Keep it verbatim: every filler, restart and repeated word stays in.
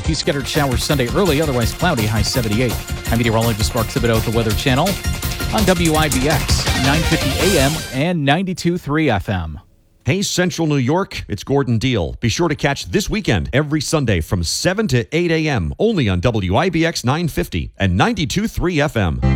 A few scattered showers Sunday early, otherwise cloudy, high seventy-eight. I'm meteorologist Mark Thibodeau at the Weather Channel on W I B X, nine fifty A M and ninety-two point three F M. Hey, Central New York, it's Gordon Deal. Be sure to catch This Weekend every Sunday from seven to eight A M, only on W I B X nine fifty and ninety-two point three F M.